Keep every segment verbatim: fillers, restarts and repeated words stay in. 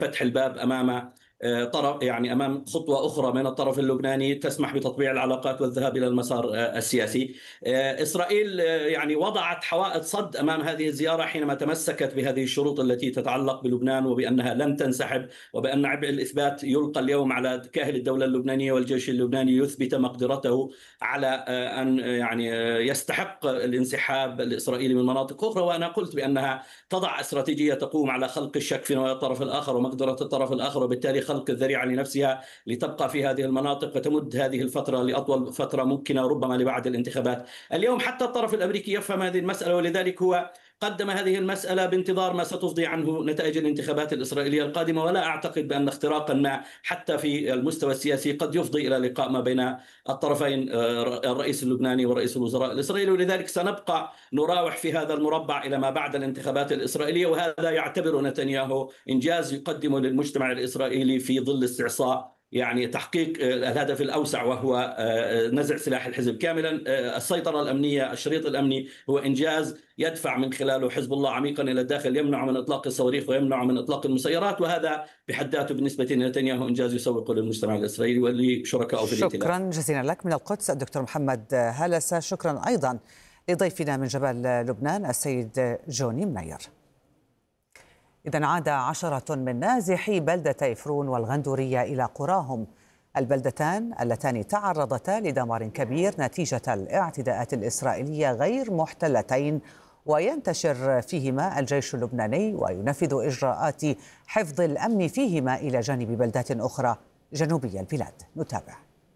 فتح الباب أمام طرف، يعني امام خطوه اخرى من الطرف اللبناني تسمح بتطبيع العلاقات والذهاب الى المسار السياسي. اسرائيل يعني وضعت حوائط صد امام هذه الزياره حينما تمسكت بهذه الشروط التي تتعلق بلبنان، وبانها لن تنسحب، وبان عبء الاثبات يلقى اليوم على كاهل الدوله اللبنانيه والجيش اللبناني يثبت مقدرته على ان يعني يستحق الانسحاب الاسرائيلي من مناطق اخرى. وانا قلت بانها تضع استراتيجيه تقوم على خلق الشك في نوايا الطرف الاخر ومقدره الطرف الاخر، وبالتالي خلق الذريعه لنفسها لتبقى في هذه المناطق وتمد هذه الفتره لاطول فتره ممكنه، ربما لبعد الانتخابات. اليوم حتى الطرف الامريكي يفهم هذه المساله، ولذلك هو قدم هذه المسألة بانتظار ما ستفضي عنه نتائج الانتخابات الإسرائيلية القادمة. ولا أعتقد بأن اختراقا ما حتى في المستوى السياسي قد يفضي إلى لقاء ما بين الطرفين، الرئيس اللبناني ورئيس الوزراء الإسرائيلي. ولذلك سنبقى نراوح في هذا المربع إلى ما بعد الانتخابات الإسرائيلية، وهذا يعتبر نتنياهو إنجاز يقدمه للمجتمع الإسرائيلي في ظل استعصاء يعني تحقيق الهدف الأوسع، وهو نزع سلاح الحزب كاملا. السيطرة الأمنية، الشريط الأمني، هو إنجاز يدفع من خلاله حزب الله عميقا إلى الداخل، يمنع من إطلاق الصواريخ ويمنع من إطلاق المسيرات، وهذا بحد ذاته بالنسبة لنتنياهو إنجاز يسوق للمجتمع الإسرائيلي ولشركائه في الائتلاف. شكرا جزيلا لك من القدس الدكتور محمد هلسة. شكرا أيضا لضيفنا من جبل لبنان السيد جوني منير. إذن عاد عشرة من نازحي بلدتي فرون والغندورية إلى قراهم، البلدتان اللتان تعرضتا لدمار كبير نتيجة الاعتداءات الإسرائيلية غير محتلتين، وينتشر فيهما الجيش اللبناني وينفذ إجراءات حفظ الأمن فيهما إلى جانب بلدات أخرى جنوبي البلاد. نتابع.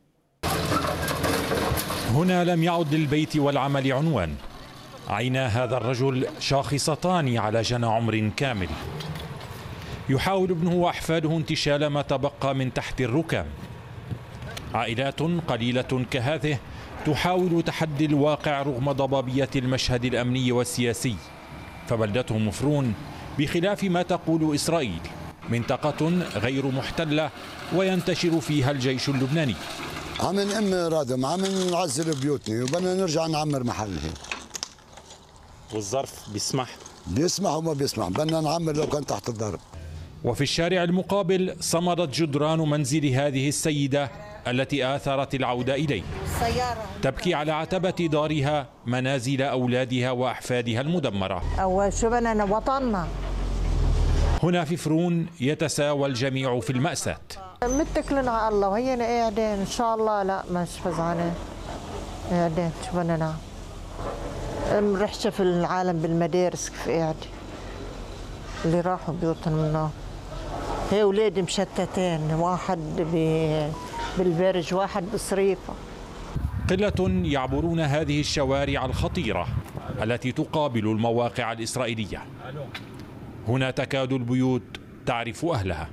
هنا لم يعد للبيت والعمل عنوان، عينا هذا الرجل شاخصتان على جنى عمر كامل. يحاول ابنه وأحفاده انتشال ما تبقى من تحت الركام. عائلات قليلة كهذه تحاول تحدي الواقع رغم ضبابية المشهد الأمني والسياسي، فبلدتهم فرون بخلاف ما تقول إسرائيل منطقة غير محتلة وينتشر فيها الجيش اللبناني. عم نأم رادم، عم نعزل بيوتنا وبدنا نرجع نعمر محلنا. والظرف بيسمح؟ بيسمح وما بيسمح، بدنا نعمر لو كان تحت الضرب. وفي الشارع المقابل صمدت جدران منزل هذه السيدة التي آثرت العودة إليه، تبكي على عتبة دارها منازل أولادها وأحفادها المدمرة. أول شو بدنا وطننا. هنا في فرون يتساوى الجميع في المأساة. متكلين على الله وهينا قاعدين إن شاء الله. لا مش فزعانين، قاعدين شو بدنا نعمل. مرحشة في العالم بالمدارس كيف قاعدة اللي راحوا بيوتهم منه. هي أولادي مشتتين، واحد بالبرج واحد بصريفة. قلة يعبرون هذه الشوارع الخطيرة التي تقابل المواقع الإسرائيلية. هنا تكاد البيوت تعرف أهلها.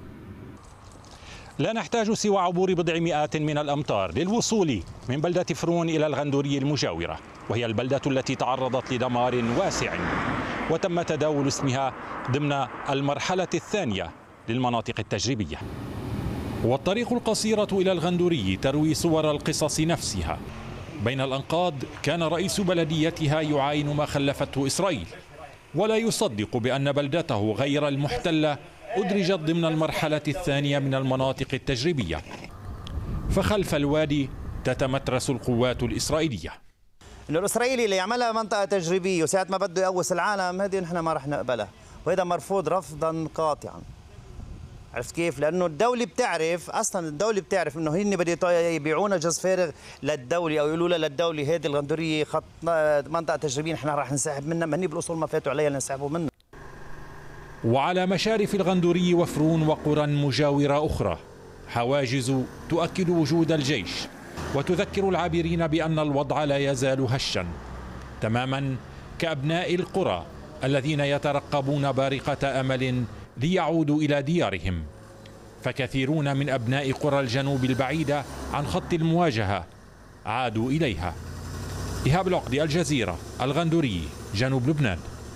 لا نحتاج سوى عبور بضع مئات من الأمتار للوصول من بلدة فرون إلى الغندورية المجاورة، وهي البلدة التي تعرضت لدمار واسع وتم تداول اسمها ضمن المرحلة الثانية للمناطق التجريبية. والطريق القصيرة إلى الغندوري تروي صور القصص نفسها. بين الأنقاض كان رئيس بلديتها يعاين ما خلفته إسرائيل، ولا يصدق بأن بلدته غير المحتلة أدرجت ضمن المرحلة الثانية من المناطق التجريبية. فخلف الوادي تتمترس القوات الإسرائيلية. إنه الإسرائيلي اللي يعملها منطقة تجريبية وساعة ما بده يقوس العالم، هذه نحن ما رح نقبلها، وهذا مرفوض رفضا قاطعا. عرفت كيف؟ لأنه الدولة بتعرف، أصلا الدولة بتعرف إنه هن بده يبيعونا جز فارغ للدولة، أو يقولوا لها للدولة هذه الغندورية خط منطقة تجريبية نحن رح نسحب منها، ما هن بالأصول ما فاتوا عليها لنسحبوا منها. وعلى مشارف الغندوري وفرون وقرى مجاورة أخرى حواجز تؤكد وجود الجيش وتذكر العابرين بأن الوضع لا يزال هشا، تماما كأبناء القرى الذين يترقبون بارقة أمل ليعودوا إلى ديارهم. فكثيرون من أبناء قرى الجنوب البعيدة عن خط المواجهة عادوا إليها. إيهاب العقدي، الجزيرة، الغندوري، جنوب لبنان.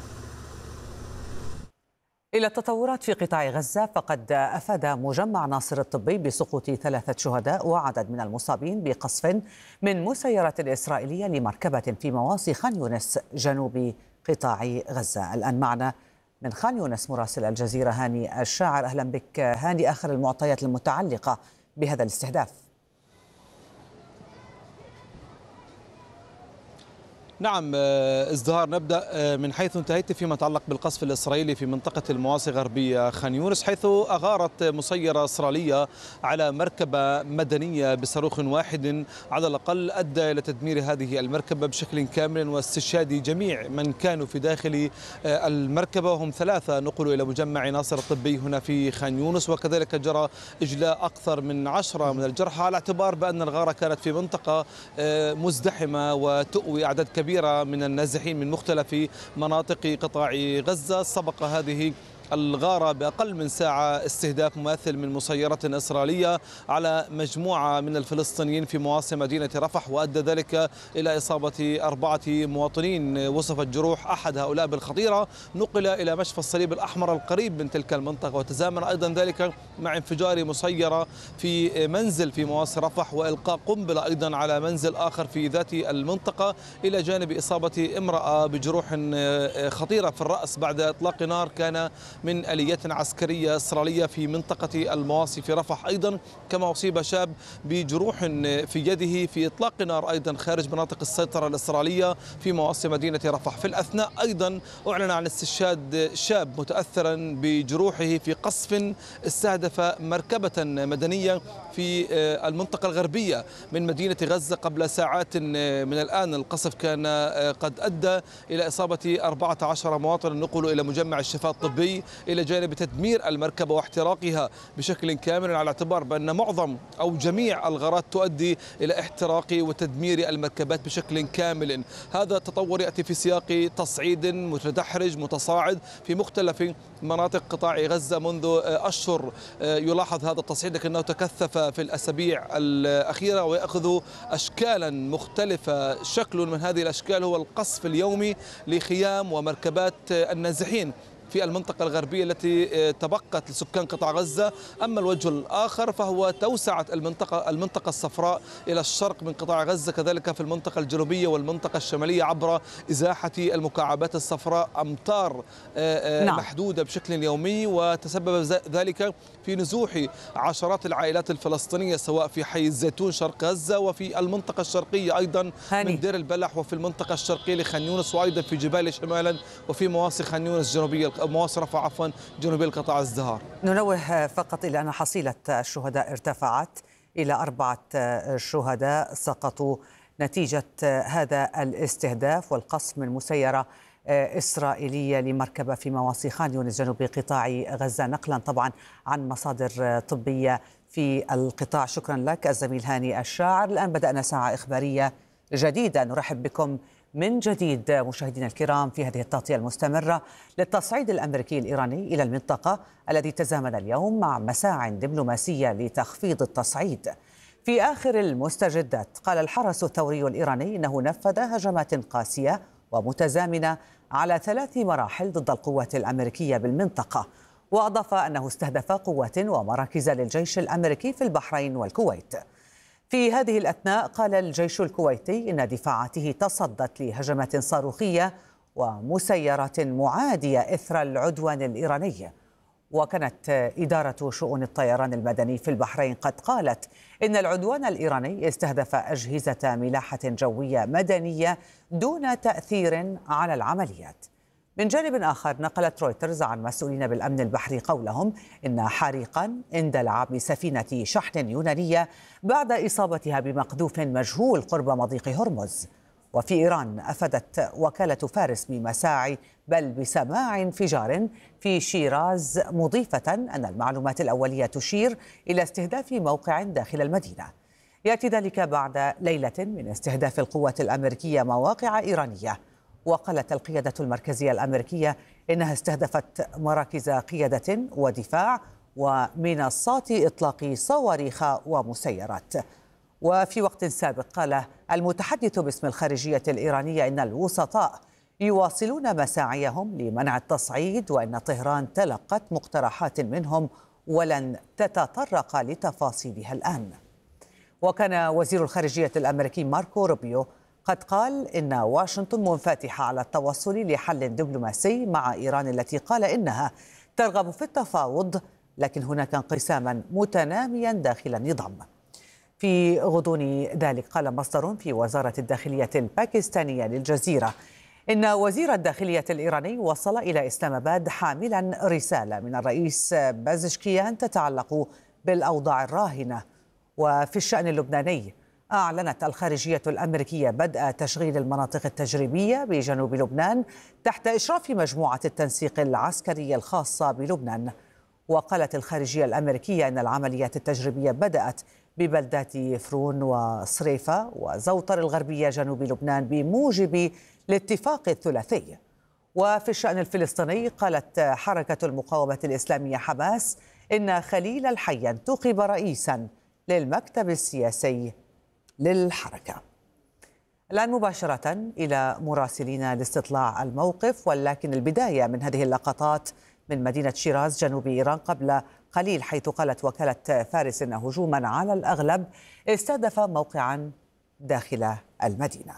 إلى التطورات في قطاع غزة، فقد أفاد مجمع ناصر الطبي بسقوط ثلاثة شهداء وعدد من المصابين بقصف من مسيرة إسرائيلية لمركبة في مواصي خان يونس جنوب قطاع غزة. الآن معنا من خان يونس مراسل الجزيرة هاني الشاعر. أهلا بك هاني، آخر المعطيات المتعلقة بهذا الاستهداف. نعم ازدهار، نبدأ من حيث انتهيت فيما يتعلق بالقصف الإسرائيلي في منطقة المواصي غربية خان يونس، حيث أغارت مسيرة إسرائيلية على مركبة مدنية بصاروخ واحد على الأقل أدى إلى تدمير هذه المركبة بشكل كامل واستشهاد جميع من كانوا في داخل المركبة، وهم ثلاثة نقلوا إلى مجمع ناصر الطبي هنا في خان يونس، وكذلك جرى إجلاء أكثر من عشرة من الجرحى، على اعتبار بأن الغارة كانت في منطقة مزدحمة وتؤوي أعداد كبيرة كبيرة من النازحين من مختلف مناطق قطاع غزة. سبق هذه الغارة بأقل من ساعة استهداف مماثل من مسيرة إسرائيلية على مجموعة من الفلسطينيين في مواصي مدينة رفح، وأدى ذلك إلى إصابة أربعة مواطنين وصفت جروح أحد هؤلاء بالخطيرة، نقل إلى مشفى الصليب الأحمر القريب من تلك المنطقة، وتزامن أيضا ذلك مع انفجار مسيرة في منزل في مواصي رفح وإلقاء قنبلة أيضا على منزل آخر في ذات المنطقة، إلى جانب إصابة امرأة بجروح خطيرة في الرأس بعد إطلاق نار كان من آليات عسكرية إسرائيلية في منطقة المواصي في رفح أيضا، كما أصيب شاب بجروح في يده في إطلاق نار أيضا خارج مناطق السيطرة الإسرائيلية في مواصي مدينة رفح. في الأثناء أيضا أعلن عن استشهاد شاب متأثرا بجروحه في قصف استهدف مركبة مدنية في المنطقة الغربية من مدينة غزة قبل ساعات من الآن. القصف كان قد أدى إلى إصابة أربعة عشر مواطنا نقلوا إلى مجمع الشفاء الطبي، إلى جانب تدمير المركبة واحتراقها بشكل كامل، على اعتبار بأن معظم أو جميع الغارات تؤدي إلى احتراق وتدمير المركبات بشكل كامل. هذا التطور يأتي في سياق تصعيد متدحرج متصاعد في مختلف مناطق قطاع غزة منذ أشهر. يلاحظ هذا التصعيد لكنه تكثف في الأسابيع الأخيرة ويأخذ أشكالا مختلفة. شكل من هذه الأشكال هو القصف اليومي لخيام ومركبات النازحين في المنطقة الغربية التي تبقت لسكان قطاع غزة. أما الوجه الآخر فهو توسعة المنطقة المنطقة الصفراء إلى الشرق من قطاع غزة، كذلك في المنطقة الجنوبية والمنطقة الشمالية عبر إزاحة المكعبات الصفراء أمطار نعم. محدودة بشكل يومي، وتسبب ذلك في نزوح عشرات العائلات الفلسطينية سواء في حي الزيتون شرق غزة وفي المنطقة الشرقية أيضا هاني. من دير البلح وفي المنطقة الشرقية لخان يونس، وأيضا في جبال شمالا وفي مواصي خان يونس جنوبية مواصي رفح عفوا جنوبي القطاع ازدهار. ننوه فقط إلى أن حصيلة الشهداء ارتفعت إلى أربعة شهداء سقطوا نتيجة هذا الاستهداف والقصف من مسيرة إسرائيلية لمركبة في مواصي خان يونس جنوب قطاع غزة، نقلا طبعا عن مصادر طبية في القطاع. شكرا لك الزميل هاني الشاعر. الآن بدأنا ساعة إخبارية جديدة، نرحب بكم من جديد مشاهدينا الكرام في هذه التغطية المستمرة للتصعيد الأمريكي الإيراني إلى المنطقة الذي تزامن اليوم مع مساع دبلوماسية لتخفيض التصعيد. في آخر المستجدات قال الحرس الثوري الإيراني إنه نفذ هجمات قاسية ومتزامنة على ثلاث مراحل ضد القوات الأمريكية بالمنطقة، وأضاف أنه استهدف قوات ومراكز للجيش الأمريكي في البحرين والكويت. في هذه الأثناء قال الجيش الكويتي إن دفاعاته تصدت لهجمات صاروخية ومسيرات معادية إثر العدوان الإيراني. وكانت إدارة شؤون الطيران المدني في البحرين قد قالت إن العدوان الإيراني استهدف أجهزة ملاحة جوية مدنية دون تأثير على العمليات. من جانب آخر نقلت رويترز عن مسؤولين بالأمن البحري قولهم إن حريقا اندلع بسفينة شحن يونانية بعد إصابتها بمقذوف مجهول قرب مضيق هرمز. وفي إيران أفادت وكالة فارس بمساع بل بسماع انفجار في شيراز، مضيفة أن المعلومات الأولية تشير إلى استهداف موقع داخل المدينة. يأتي ذلك بعد ليلة من استهداف القوات الأمريكية مواقع إيرانية. وقالت القيادة المركزية الأمريكية إنها استهدفت مراكز قيادة ودفاع ومنصات إطلاق صواريخ ومسيرات. وفي وقت سابق قال المتحدث باسم الخارجية الإيرانية إن الوسطاء يواصلون مساعيهم لمنع التصعيد، وإن طهران تلقت مقترحات منهم ولن تتطرق لتفاصيلها الآن. وكان وزير الخارجية الأمريكي ماركو روبيو قد قال إن واشنطن منفتحة على التوصل لحل دبلوماسي مع إيران التي قال إنها ترغب في التفاوض، لكن هناك انقساما متناميا داخل النظام. في غضون ذلك قال مصدر في وزارة الداخلية الباكستانية للجزيرة إن وزير الداخلية الإيراني وصل إلى إسلام آباد حاملا رسالة من الرئيس بازشكيان تتعلق بالأوضاع الراهنة. وفي الشأن اللبناني أعلنت الخارجية الأمريكية بدء تشغيل المناطق التجريبية بجنوب لبنان تحت إشراف مجموعة التنسيق العسكري الخاصة بلبنان. وقالت الخارجية الأمريكية أن العمليات التجريبية بدأت ببلدات فرون وصريفة وزوطر الغربية جنوب لبنان بموجب الاتفاق الثلاثي. وفي الشأن الفلسطيني قالت حركة المقاومة الإسلامية حماس إن خليل الحي انتخب رئيسا للمكتب السياسي للحركة. الآن مباشرة إلى مراسلين لاستطلاع الموقف، ولكن البداية من هذه اللقطات من مدينة شيراز جنوب إيران قبل قليل، حيث قالت وكالة فارس أن هجوما على الأغلب استهدف موقعا داخل المدينة.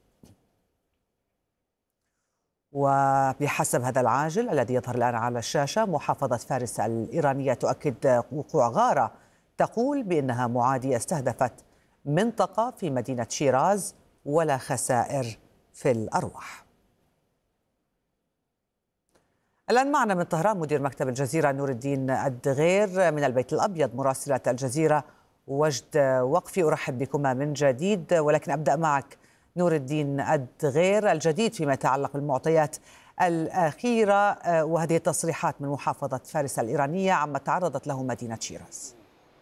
وبحسب هذا العاجل الذي يظهر الآن على الشاشة، محافظة فارس الإيرانية تؤكد وقوع غارة تقول بأنها معادية استهدفت منطقة في مدينة شيراز ولا خسائر في الأرواح. الآن معنا من طهران مدير مكتب الجزيرة نور الدين الدغير، من البيت الأبيض مراسلة الجزيرة وجد وقفي. أرحب بكما من جديد، ولكن أبدأ معك نور الدين الدغير، الجديد فيما يتعلق بالمعطيات الأخيرة وهذه التصريحات من محافظة فارس الإيرانية عما تعرضت له مدينة شيراز.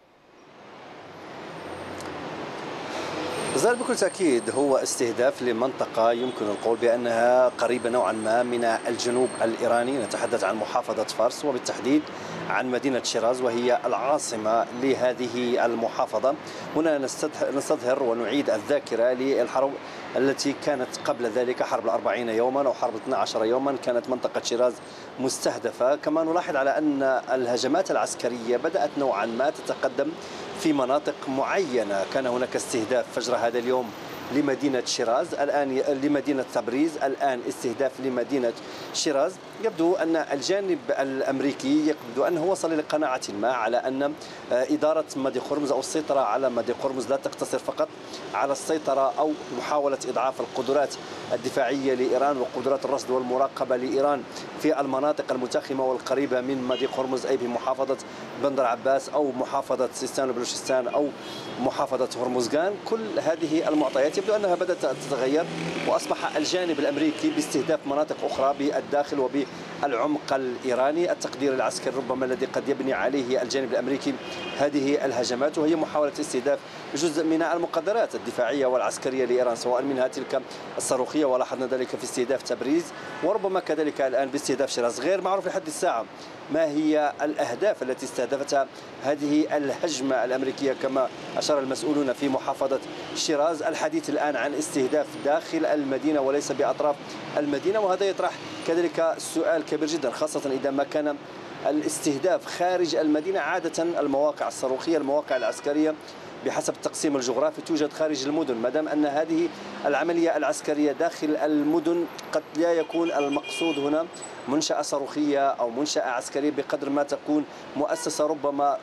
زال بكل تأكيد هو استهداف لمنطقة يمكن القول بأنها قريبة نوعا ما من الجنوب الإيراني. نتحدث عن محافظة فارس وبالتحديد عن مدينة شيراز وهي العاصمة لهذه المحافظة. هنا نستظهر ونعيد الذاكرة للحرب التي كانت قبل ذلك، حرب الأربعين يوما أو حرب اثني عشر يوما، كانت منطقة شيراز مستهدفة. كما نلاحظ على أن الهجمات العسكرية بدأت نوعا ما تتقدم في مناطق معينة. كان هناك استهداف فجر هذا اليوم لمدينة شيراز، الآن لمدينة تبريز، الآن استهداف لمدينة شيراز. يبدو أن الجانب الأمريكي يبدو أنه وصل لقناعة ما على أن إدارة مدي قرمز أو السيطرة على مدي قرمز لا تقتصر فقط على السيطرة أو محاولة إضعاف القدرات الدفاعية لإيران وقدرات الرصد والمراقبة لإيران في المناطق المتاخمة والقريبة من مدي قرمز، أي بمحافظة بندر عباس أو محافظة سيستان وبلوشستان أو محافظة هرمزغان. كل هذه المعطيات يبدو أنها بدأت تتغير، وأصبح الجانب الأمريكي باستهداف مناطق أخرى بالداخل وبالعمق الإيراني. التقدير العسكري ربما الذي قد يبني عليه الجانب الأمريكي هذه الهجمات وهي محاولة استهداف جزء من المقدرات الدفاعية والعسكرية لإيران، سواء منها تلك الصاروخية ولاحظنا ذلك في استهداف تبريز، وربما كذلك الآن باستهداف شيراز. غير معروف لحد الساعة ما هي الأهداف التي استهدفتها هذه الهجمة الأمريكية كما أشار المسؤولون في محافظة شيراز. الحديث الآن عن استهداف داخل المدينة وليس بأطراف المدينة، وهذا يطرح كذلك سؤال كبير جدا، خاصة إذا ما كان الاستهداف خارج المدينة. عادة المواقع الصاروخية المواقع العسكرية بحسب التقسيم الجغرافي توجد خارج المدن، ما دام أن هذه العملية العسكرية داخل المدن قد لا يكون المقصود هنا منشأة صاروخية أو منشأة عسكرية بقدر ما تكون مؤسسة ربما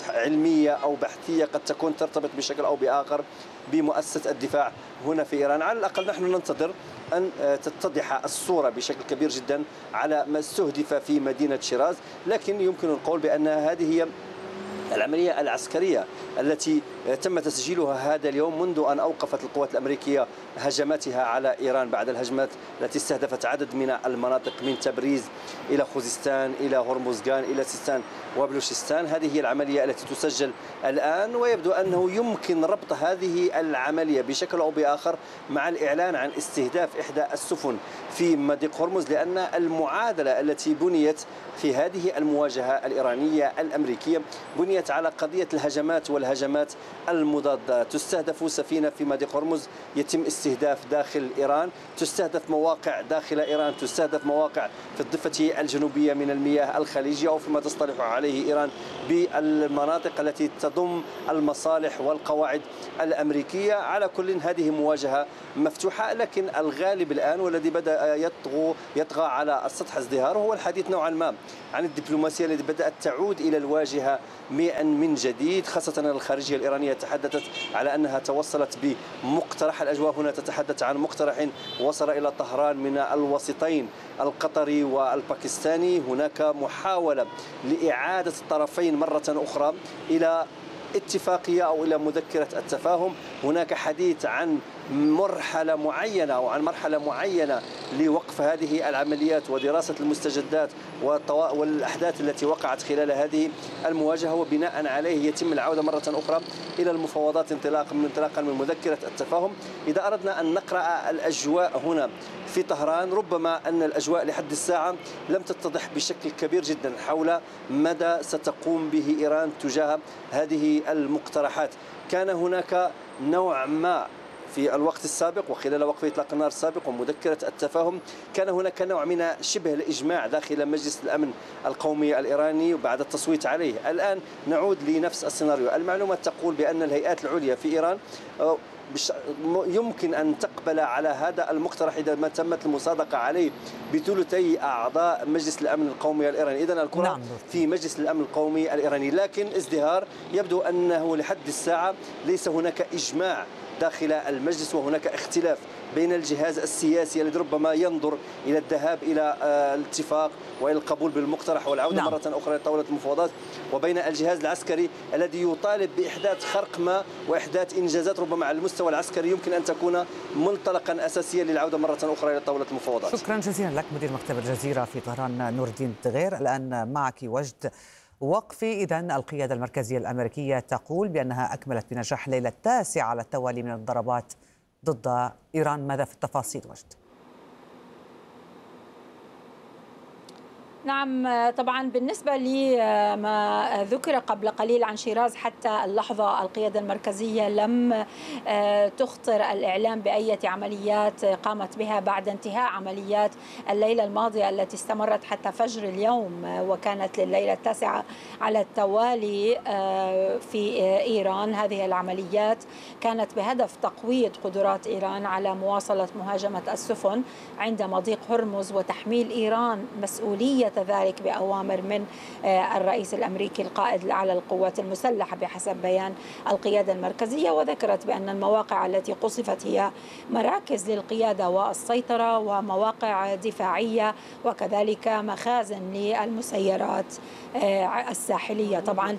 علمية أو بحثية قد تكون ترتبط بشكل أو بآخر بمؤسسة الدفاع هنا في إيران. على الأقل نحن ننتظر أن تتضح الصورة بشكل كبير جدا على ما استهدف في مدينة شيراز، لكن يمكن القول بأن هذه هي العملية العسكرية التي تم تسجيلها هذا اليوم منذ أن أوقفت القوات الأمريكية هجماتها على إيران بعد الهجمات التي استهدفت عدد من المناطق من تبريز إلى خوزستان إلى هرمزغان إلى سيستان وبلوشستان. هذه هي العملية التي تسجل الآن، ويبدو أنه يمكن ربط هذه العملية بشكل أو بآخر مع الإعلان عن استهداف إحدى السفن في مضيق هرمز، لأن المعادلة التي بنيت في هذه المواجهة الإيرانية الأمريكية بنيت بنيت على قضية الهجمات والهجمات المضادة. تستهدف سفينة في مضيق هرمز يتم استهداف داخل إيران، تستهدف مواقع داخل إيران، تستهدف مواقع في الضفة الجنوبية من المياه الخليجية أو فيما تصطلح عليه إيران بالمناطق التي تضم المصالح والقواعد الأمريكية. على كل هذه مواجهة مفتوحة، لكن الغالب الآن والذي بدأ يطغى يطغى على السطح ازدهار هو الحديث نوعا ما عن الدبلوماسية التي بدأت تعود إلى الواجهة من جديد، خاصة الخارجية الإيرانية تحدثت على أنها توصلت بمقترح. الأجواء هنا تتحدث عن مقترح وصل إلى طهران من الوسيطين القطري والباكستاني. هناك محاولة لإعادة الطرفين مرة أخرى إلى اتفاقية أو إلى مذكرة التفاهم. هناك حديث عن مرحلة معينة أو عن مرحلة معينة لوقف هذه العمليات ودراسة المستجدات والأحداث التي وقعت خلال هذه المواجهة، وبناء عليه يتم العودة مرة أخرى إلى المفاوضات انطلاقا من انطلاقا من مذكرة التفاهم. إذا أردنا أن نقرأ الأجواء هنا في طهران، ربما أن الأجواء لحد الساعة لم تتضح بشكل كبير جدا حول مدى ستقوم به إيران تجاه هذه المقترحات. كان هناك نوع ما في الوقت السابق وخلال وقف إطلاق النار السابق ومذكرة التفاهم كان هناك نوع من شبه الإجماع داخل مجلس الأمن القومي الإيراني وبعد التصويت عليه. الآن نعود لنفس السيناريو. المعلومات تقول بأن الهيئات العليا في إيران يمكن أن تقبل على هذا المقترح إذا ما تمت المصادقة عليه بثلثي أعضاء مجلس الأمن القومي الإيراني. إذن الكرة نعم. في مجلس الأمن القومي الإيراني، لكن ازدهار يبدو أنه لحد الساعة ليس هناك إجماع داخل المجلس، وهناك اختلاف بين الجهاز السياسي الذي ربما ينظر إلى الذهاب إلى الاتفاق وإلى القبول بالمقترح والعودة نعم. مرة أخرى لطاولة المفاوضات، وبين الجهاز العسكري الذي يطالب بإحداث خرق ما وإحداث إنجازات ربما على المستوى العسكري يمكن أن تكون منطلقا أساسيا للعودة مرة أخرى إلى طاولة المفاوضات. شكرا جزيلا لك مدير مكتب الجزيرة في طهران نور الدين الدغير. الآن معك وجد وقفي. إذن القيادة المركزية الأمريكية تقول بأنها أكملت بنجاح الليلة التاسع على التوالي من الضربات ضد إيران. ماذا في التفاصيل وجد؟ نعم طبعا بالنسبة لما ذكر قبل قليل عن شيراز حتى اللحظة القيادة المركزية لم تخطر الإعلام بأي عمليات قامت بها بعد انتهاء عمليات الليلة الماضية التي استمرت حتى فجر اليوم، وكانت لليلة التاسعة على التوالي في إيران. هذه العمليات كانت بهدف تقويض قدرات إيران على مواصلة مهاجمة السفن عند مضيق هرمز وتحميل إيران مسؤولية ذلك بأوامر من الرئيس الأمريكي القائد على القوات المسلحة بحسب بيان القيادة المركزية. وذكرت بأن المواقع التي قصفت هي مراكز للقيادة والسيطرة ومواقع دفاعية وكذلك مخازن للمسيرات الساحلية. طبعا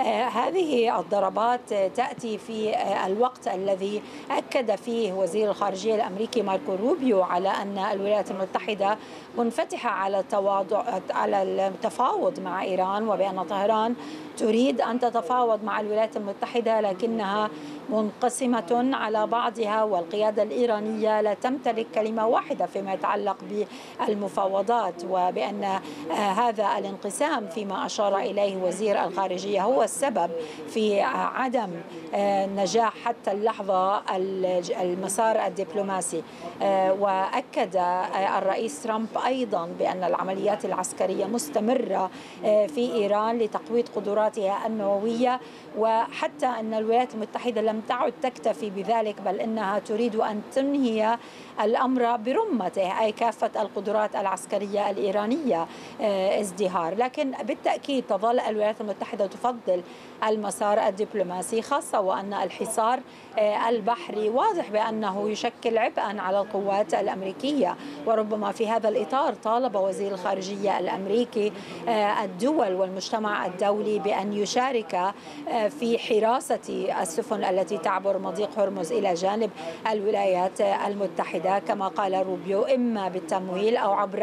هذه الضربات تأتي في الوقت الذي أكد فيه وزير الخارجية الأمريكي ماركو روبيو على أن الولايات المتحدة منفتحة على التواضع على التفاوض مع إيران، وبأن طهران تريد أن تتفاوض مع الولايات المتحدة لكنها منقسمة على بعضها، والقيادة الإيرانية لا تمتلك كلمة واحدة فيما يتعلق بالمفاوضات، وبأن هذا الانقسام فيما أشار إليه وزير الخارجية هو السبب في عدم نجاح حتى اللحظة المسار الدبلوماسي. وأكد الرئيس ترامب أيضا بأن العمليات العسكرية مستمرة في إيران لتقويض قدراتها النووية، وحتى أن الولايات المتحدة لم تعد تكتفي بذلك بل إنها تريد أن تنهي الأمر برمته، أي كافة القدرات العسكرية الإيرانية ازدهار. لكن بالتأكيد تظل الولايات المتحدة تفضل المسار الدبلوماسي، خاصة وأن الحصار البحري واضح بأنه يشكل عبئا على القوات الأمريكية. وربما في هذا الإطار طالب وزير الخارجية الأمريكي الدول والمجتمع الدولي بأن يشارك في حراسة السفن التي تعبر مضيق هرمز إلى جانب الولايات المتحدة كما قال روبيو، إما بالتمويل أو عبر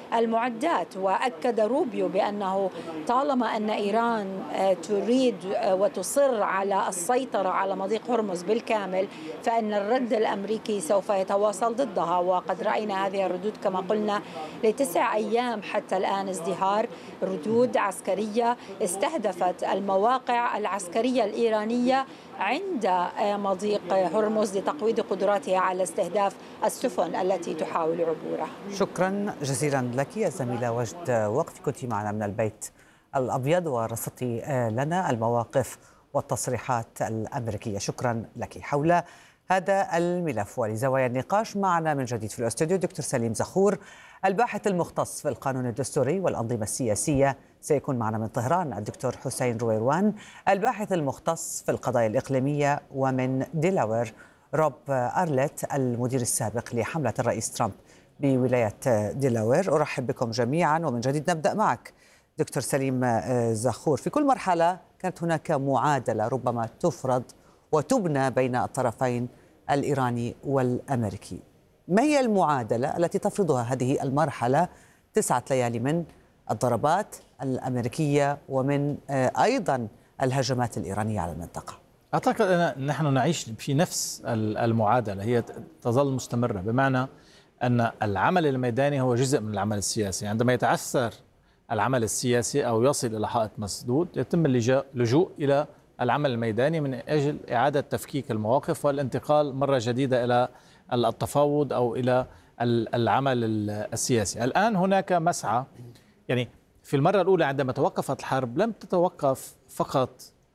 المعدات. وأكد روبيو بأنه طالما أن إيران تريد وتصر على السيطرة على مضيق هرمز بالكامل فإن الرد الأمريكي سوف يتواصل ضدها. وقد رأينا هذه الردود كما قلنا لتسع أيام حتى الآن ازدهار ردود عسكرية استهدفت المواقع العسكرية الإيرانية عند مضيق هرمز لتقويض قدراتها على استهداف السفن التي تحاول عبوره. شكرا جزيلا لك الزميلة وجد وقفي، كنت معنا من البيت الأبيض ورصدت لنا المواقف والتصريحات الأمريكية. شكرا لك. حول هذا الملف ولزوايا النقاش معنا من جديد في الاستوديو دكتور سليم زخور الباحث المختص في القانون الدستوري والأنظمة السياسية. سيكون معنا من طهران الدكتور حسين رويروان الباحث المختص في القضايا الإقليمية، ومن ديلاوير روب أرلت المدير السابق لحملة الرئيس ترامب بولاية ديلاوير. أرحب بكم جميعا ومن جديد نبدأ معك دكتور سليم زخور. في كل مرحلة كانت هناك معادلة ربما تفرض وتبنى بين الطرفين الإيراني والأمريكي. ما هي المعادلة التي تفرضها هذه المرحلة؟ تسعة ليالي من الضربات الأمريكية ومن أيضا الهجمات الإيرانية على المنطقة. أعتقد أن نحن نعيش في نفس المعادلة، هي تظل مستمرة، بمعنى أن العمل الميداني هو جزء من العمل السياسي. عندما يتعثر العمل السياسي أو يصل إلى حائط مسدود يتم اللجوء إلى العمل الميداني من أجل إعادة تفكيك المواقف والانتقال مرة جديدة إلى التفاوض أو إلى العمل السياسي. الآن هناك مسعى، يعني في المرة الأولى عندما توقفت الحرب لم تتوقف فقط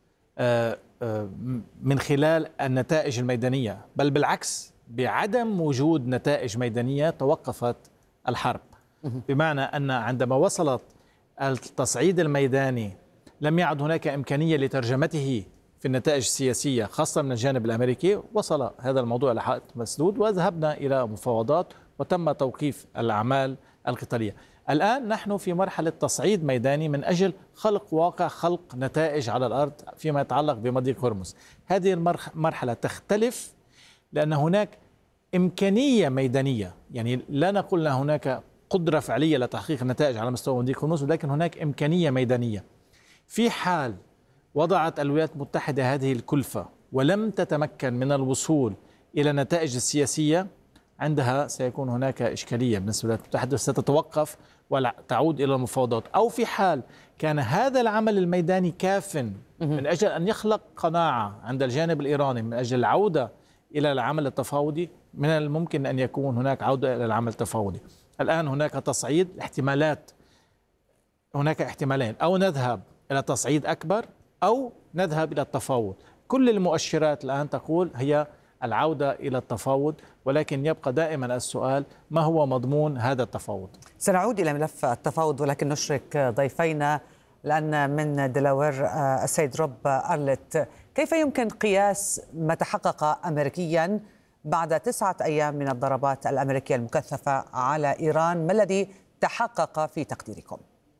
من خلال النتائج الميدانية، بل بالعكس بعدم وجود نتائج ميدانية توقفت الحرب. بمعنى أن عندما وصلت التصعيد الميداني لم يعد هناك إمكانية لترجمته في النتائج السياسية خاصة من الجانب الأمريكي. وصل هذا الموضوع إلى حائط مسدود وذهبنا إلى مفاوضات وتم توقيف الأعمال القتالية. الآن نحن في مرحلة تصعيد ميداني من أجل خلق واقع، خلق نتائج على الأرض فيما يتعلق بمضيق هرمز. هذه المرحلة تختلف لأن هناك إمكانية ميدانية، يعني لا نقول أن هناك قدرة فعلية لتحقيق النتائج على مستوى مضيق هرمز، ولكن هناك إمكانية ميدانية. في حال وضعت الولايات المتحدة هذه الكلفة ولم تتمكن من الوصول إلى النتائج السياسية، عندها سيكون هناك إشكالية بالنسبة للولايات المتحدة، ستتوقف وتعود إلى المفاوضات. أو في حال كان هذا العمل الميداني كاف من أجل أن يخلق قناعة عند الجانب الإيراني من أجل العودة إلى العمل التفاوضي، من الممكن أن يكون هناك عودة إلى العمل التفاوضي. الآن هناك تصعيد، احتمالات، هناك احتمالين: أو نذهب إلى تصعيد أكبر أو نذهب إلى التفاوض. كل المؤشرات الآن تقول هي العودة إلى التفاوض، ولكن يبقى دائما السؤال: ما هو مضمون هذا التفاوض؟ سنعود إلى ملف التفاوض، ولكن نشرك ضيفينا لأن من ديلاوير السيد روب أرلت. كيف يمكن قياس ما تحقق أمريكيا بعد تسعة أيام من الضربات الأمريكية المكثفة على إيران؟ ما الذي تحقق في تقديركم؟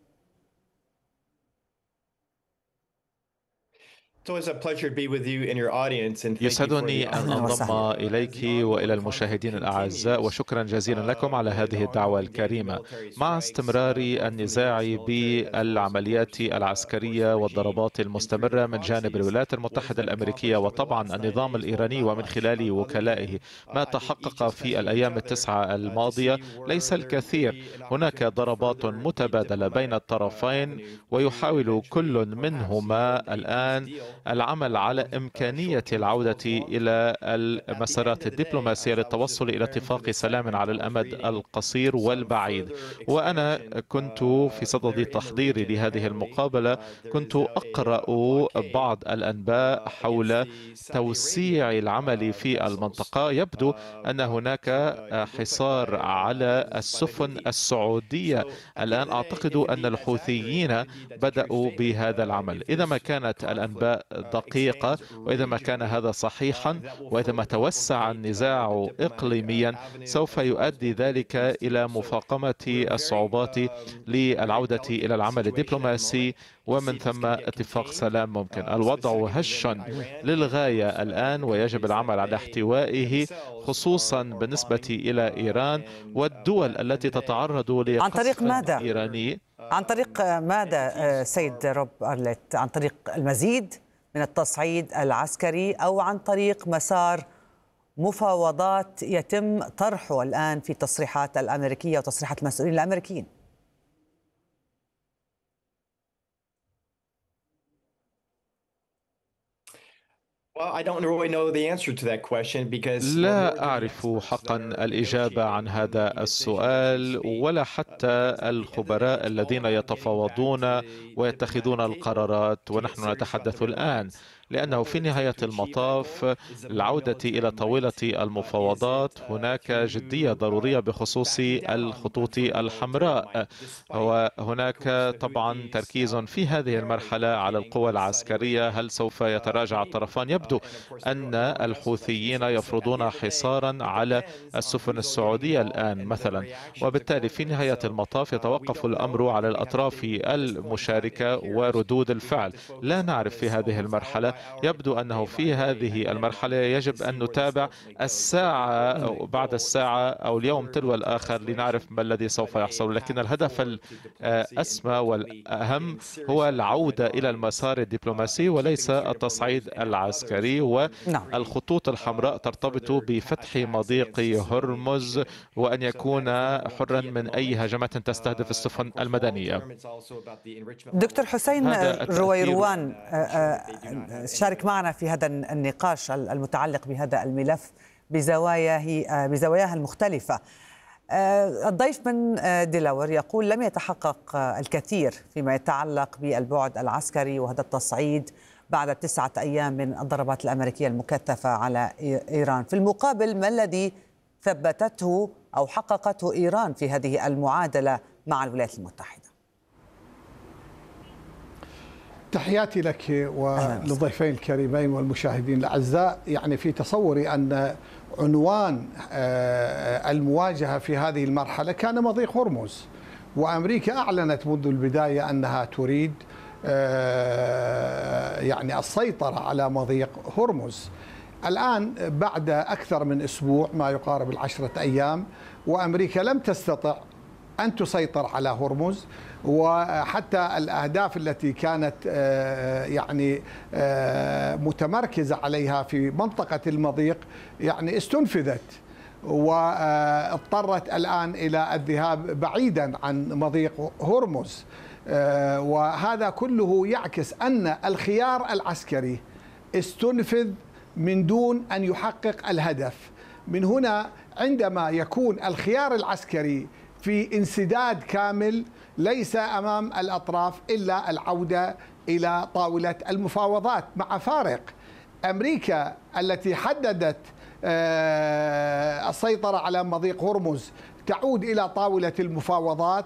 يسعدني أن أنضم إليك وإلى المشاهدين الأعزاء، وشكرا جزيلا لكم على هذه الدعوة الكريمة. مع استمرار النزاع بالعمليات العسكرية والضربات المستمرة من جانب الولايات المتحدة الأمريكية وطبعا النظام الإيراني ومن خلال وكلائه، ما تحقق في الأيام التسعة الماضية ليس الكثير. هناك ضربات متبادلة بين الطرفين، ويحاول كل منهما الآن العمل على إمكانية العودة إلى المسارات الدبلوماسية للتوصل إلى اتفاق سلام على الأمد القصير والبعيد. وأنا كنت في صدد تحضيري لهذه المقابلة كنت أقرأ بعض الأنباء حول توسيع العمل في المنطقة. يبدو أن هناك حصار على السفن السعودية الآن. أعتقد أن الحوثيين بدأوا بهذا العمل. إذا ما كانت الأنباء دقيقة، وإذا ما كان هذا صحيحا وإذا ما توسع النزاع إقليميا سوف يؤدي ذلك إلى مفاقمة الصعوبات للعودة إلى العمل الدبلوماسي ومن ثم اتفاق سلام ممكن. الوضع هش للغاية الآن ويجب العمل على احتوائه، خصوصا بالنسبة إلى إيران والدول التي تتعرض لقصف عن طريق ماذا؟ إيراني. عن طريق ماذا سيد روب أرلت؟ عن طريق المزيد من التصعيد العسكري أو عن طريق مسار مفاوضات يتم طرحه الآن في التصريحات الأمريكية وتصريحات المسؤولين الأمريكيين؟ لا أعرف حقا الإجابة عن هذا السؤال، ولا حتى الخبراء الذين يتفاوضون ويتخذون القرارات ونحن نتحدث الآن، لأنه في نهاية المطاف العودة إلى طاولة المفاوضات هناك جدية ضرورية بخصوص الخطوط الحمراء، وهناك طبعا تركيز في هذه المرحلة على القوى العسكرية. هل سوف يتراجع الطرفان؟ يبدو أن الحوثيين يفرضون حصارا على السفن السعودية الآن مثلا، وبالتالي في نهاية المطاف يتوقف الأمر على الأطراف المشاركة وردود الفعل. لا نعرف في هذه المرحلة، يبدو أنه في هذه المرحلة يجب أن نتابع الساعة أو بعد الساعة أو اليوم تلو الآخر لنعرف ما الذي سوف يحصل، لكن الهدف الأسمى والأهم هو العودة إلى المسار الدبلوماسي وليس التصعيد العسكري. والخطوط الحمراء ترتبط بفتح مضيق هرمز وأن يكون حرا من أي هجمات تستهدف السفن المدنية. دكتور حسين رويروان، شارك معنا في هذا النقاش المتعلق بهذا الملف بزواياه بزواياها المختلفة. الضيف من ديلاور يقول لم يتحقق الكثير فيما يتعلق بالبعد العسكري وهذا التصعيد بعد تسعة أيام من الضربات الأمريكية المكثفة على إيران. في المقابل ما الذي ثبتته أو حققته إيران في هذه المعادلة مع الولايات المتحدة؟ تحياتي لك وللضيفين الكريمين والمشاهدين الأعزاء. يعني في تصوري أن عنوان المواجهة في هذه المرحلة كان مضيق هرمز، وأمريكا أعلنت منذ البداية أنها تريد يعني السيطرة على مضيق هرمز. الآن بعد أكثر من أسبوع ما يقارب العشرة أيام وأمريكا لم تستطع أن تسيطر على هرمز، وحتى الأهداف التي كانت يعني متمركزة عليها في منطقة المضيق يعني استنفذت، واضطرت الآن إلى الذهاب بعيدا عن مضيق هرمز. وهذا كله يعكس أن الخيار العسكري استنفذ من دون أن يحقق الهدف. من هنا عندما يكون الخيار العسكري في انسداد كامل ليس أمام الأطراف إلا العودة إلى طاولة المفاوضات، مع فارق أمريكا التي حددت السيطرة على مضيق هرمز تعود إلى طاولة المفاوضات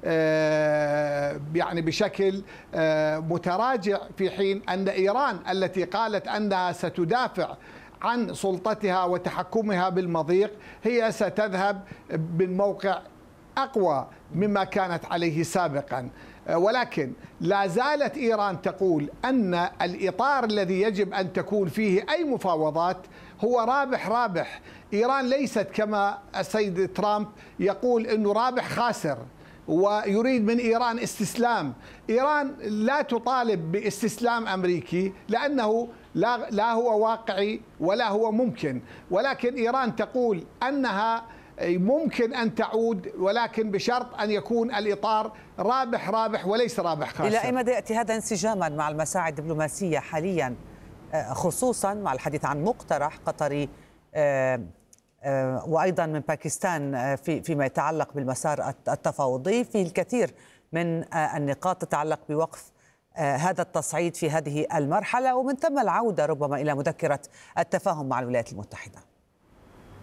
يعني بشكل متراجع، في حين أن إيران التي قالت أنها ستدافع عن سلطتها وتحكمها بالمضيق هي ستذهب بالموقع أقوى مما كانت عليه سابقا. ولكن لا زالت إيران تقول أن الإطار الذي يجب أن تكون فيه أي مفاوضات هو رابح رابح. إيران ليست كما السيد ترامب يقول أنه رابح خاسر ويريد من إيران استسلام. إيران لا تطالب باستسلام أمريكي لأنه لا, لا هو واقعي ولا هو ممكن، ولكن إيران تقول أنها ممكن أن تعود، ولكن بشرط أن يكون الإطار رابح رابح وليس رابح خاسر. إلى أي مدى يأتي هذا انسجاما مع المساعي الدبلوماسية حاليا، خصوصا مع الحديث عن مقترح قطري وأيضا من باكستان في فيما يتعلق بالمسار التفاوضي؟ في الكثير من النقاط تتعلق بوقف هذا التصعيد في هذه المرحلة ومن ثم العودة ربما إلى مذكرة التفاهم مع الولايات المتحدة.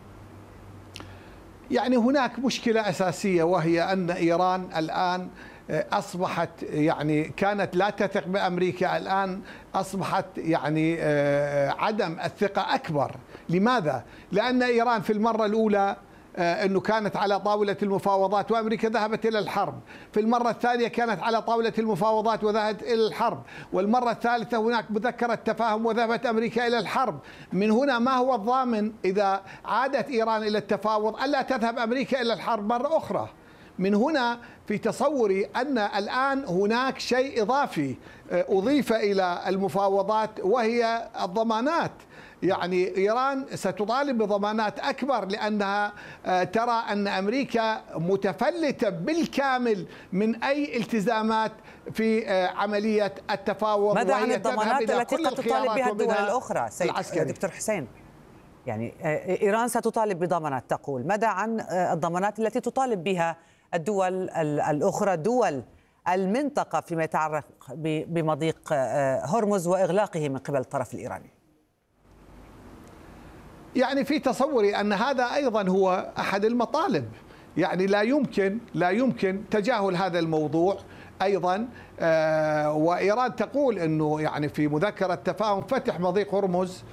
يعني هناك مشكلة أساسية وهي أن إيران الآن أصبحت يعني كانت لا تثق بأمريكا، الآن أصبحت يعني عدم الثقة أكبر. لماذا؟ لأن إيران في المرة الأولى أنه كانت على طاولة المفاوضات وأمريكا ذهبت إلى الحرب، في المرة الثانية كانت على طاولة المفاوضات وذهبت إلى الحرب، والمرة الثالثة هناك مذكرة تفاهم وذهبت أمريكا إلى الحرب. من هنا ما هو الضامن إذا عادت إيران إلى التفاوض ألا تذهب أمريكا إلى الحرب مرة أخرى؟ من هنا في تصوري أن الآن هناك شيء إضافي أضيف إلى المفاوضات وهي الضمانات. يعني إيران ستطالب بضمانات أكبر لأنها ترى أن أمريكا متفلتة بالكامل من أي التزامات في عملية التفاوض. ماذا عن الضمانات التي قد تطالب بها الدول الأخرى سيد دكتور حسين؟ يعني إيران ستطالب بضمانات تقول، ماذا عن الضمانات التي تطالب بها الدول الأخرى، دول المنطقة فيما يتعلق بمضيق هرمز وإغلاقه من قبل الطرف الإيراني؟ يعني في تصوري أن هذا أيضا هو أحد المطالب، يعني لا يمكن لا يمكن تجاهل هذا الموضوع أيضا. آه وإيران تقول أنه يعني في مذكرة تفاهم فتح مضيق هرمز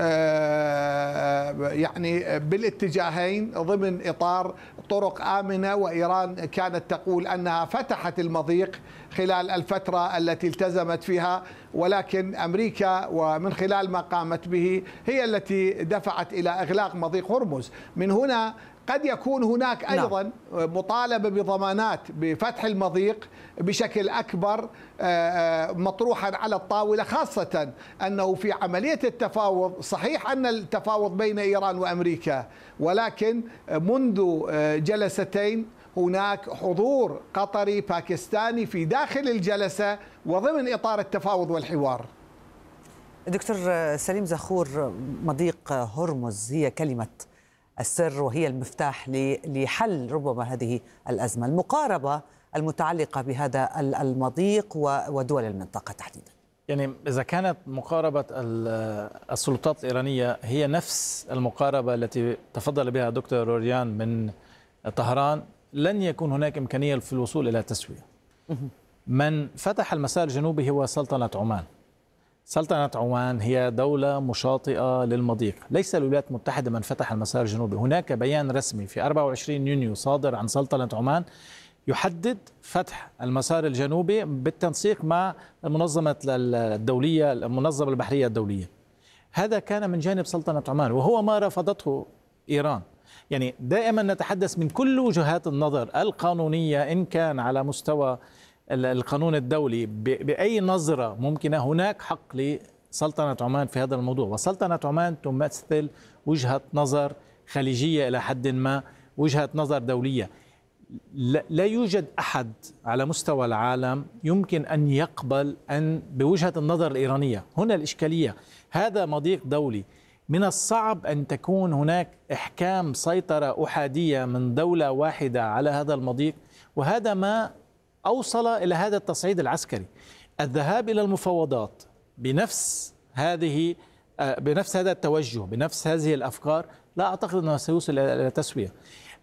آه يعني بالاتجاهين ضمن إطار طرق آمنة، وإيران كانت تقول أنها فتحت المضيق خلال الفترة التي التزمت فيها، ولكن أمريكا ومن خلال ما قامت به هي التي دفعت إلى إغلاق مضيق هرمز. من هنا قد يكون هناك أيضا مطالبة بضمانات بفتح المضيق بشكل أكبر مطروحا على الطاولة، خاصة أنه في عملية التفاوض صحيح أن التفاوض بين إيران وأمريكا، ولكن منذ جلستين هناك حضور قطري باكستاني في داخل الجلسة وضمن إطار التفاوض والحوار. دكتور سليم زخور، مضيق هرمز هي كلمة السر وهي المفتاح لحل ربما هذه الأزمة، المقاربة المتعلقة بهذا المضيق ودول المنطقة تحديدا. يعني إذا كانت مقاربة السلطات الإيرانية هي نفس المقاربة التي تفضل بها دكتور روريان من طهران، لن يكون هناك إمكانية في الوصول إلى تسوية. من فتح المسار الجنوبي هو سلطنة عمان. سلطنة عمان هي دولة مشاطئة للمضيق، ليس الولايات المتحدة من فتح المسار الجنوبي. هناك بيان رسمي في أربعة وعشرين يونيو صادر عن سلطنة عمان يحدد فتح المسار الجنوبي بالتنسيق مع المنظمة الدولية المنظمة البحرية الدولية. هذا كان من جانب سلطنة عمان وهو ما رفضته إيران. يعني دائما نتحدث من كل وجهات النظر القانونية، إن كان على مستوى القانون الدولي بأي نظرة ممكنة، هناك حق لسلطنة عمان في هذا الموضوع، وسلطنة عمان تمثل وجهة نظر خليجية إلى حد ما، وجهة نظر دولية. لا يوجد أحد على مستوى العالم يمكن أن يقبل أن بوجهة النظر الإيرانية. هنا الإشكالية، هذا مضيق دولي، من الصعب أن تكون هناك إحكام سيطرة أحادية من دولة واحدة على هذا المضيق، وهذا ما أوصل إلى هذا التصعيد العسكري. الذهاب إلى المفاوضات بنفس هذه بنفس هذا التوجه بنفس هذه الأفكار لا أعتقد أنه سيوصل إلى تسوية.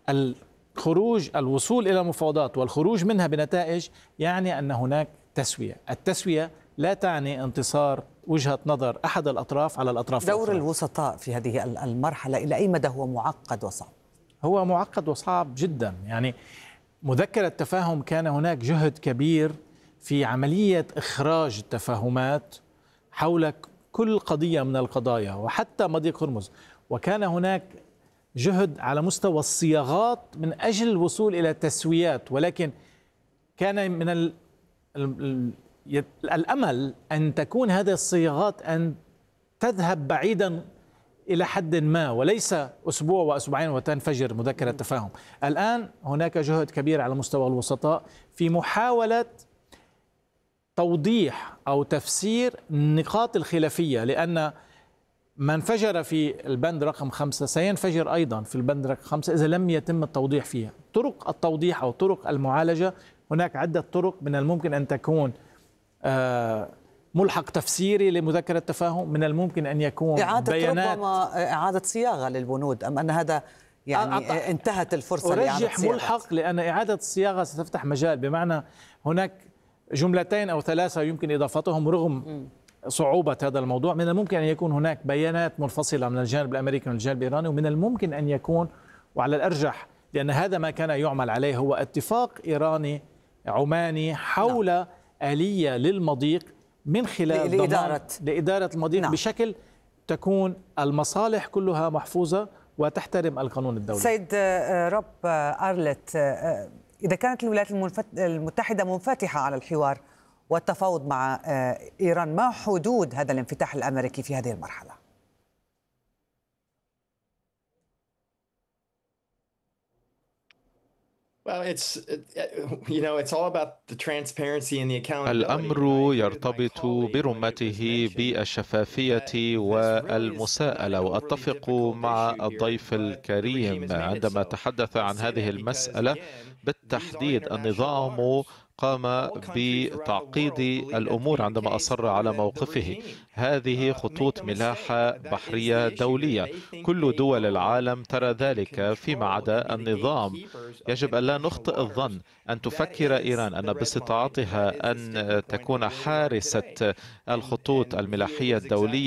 الخروج الوصول إلى المفاوضات والخروج منها بنتائج يعني أن هناك تسوية. التسوية لا تعني انتصار وجهة نظر أحد الأطراف على الأطراف دور الأخرى. الوسطاء في هذه المرحلة إلى أي مدى هو معقد وصعب؟ هو معقد وصعب جدا. يعني مذكرة التفاهم كان هناك جهد كبير في عملية إخراج التفاهمات حول كل قضية من القضايا وحتى مضيق هرمز، وكان هناك جهد على مستوى الصياغات من أجل الوصول إلى تسويات، ولكن كان من ال ال الأمل أن تكون هذه الصياغات أن تذهب بعيدا إلى حد ما، وليس أسبوع وأسبوعين وتنفجر مذكرة التفاهم. الآن هناك جهد كبير على مستوى الوسطاء في محاولة توضيح أو تفسير نقاط الخلافية، لأن ما انفجر في البند رقم خمسة سينفجر أيضا في البند رقم خمسة إذا لم يتم التوضيح فيها. طرق التوضيح أو طرق المعالجة، هناك عدة طرق من الممكن أن تكون آه ملحق تفسيري لمذكرة التفاهم، من الممكن أن يكون إعادة بيانات، ربما إعادة صياغة للبنود، أم أن هذا يعني انتهت الفرصة لإعادة أرجح ملحق، لأن إعادة الصياغة ستفتح مجال، بمعنى هناك جملتين أو ثلاثة يمكن إضافتهم رغم صعوبة هذا الموضوع. من الممكن أن يكون هناك بيانات منفصلة من الجانب الأمريكي والجانب الإيراني، ومن الممكن أن يكون، وعلى الأرجح لأن هذا ما كان يعمل عليه، هو اتفاق إيراني عماني حول نعم. آلية للمضيق من خلال لإدارة لإدارة المضيق نعم. بشكل تكون المصالح كلها محفوظة وتحترم القانون الدولي. سيد روب أرلت، إذا كانت الولايات المتحدة منفتحة على الحوار والتفاوض مع إيران، ما حدود هذا الانفتاح الأمريكي في هذه المرحلة؟ الأمر يرتبط برمته بالشفافية والمساءلة، وأتفق مع الضيف الكريم عندما تحدث عن هذه المسألة بالتحديد. النظام قام بتعقيد الأمور عندما أصر على موقفه. هذه خطوط ملاحة بحرية دولية، كل دول العالم ترى ذلك فيما عدا النظام. يجب أن لا نخطئ الظن أن تفكر إيران أن باستطاعتها أن تكون حارسة الخطوط الملاحية الدولية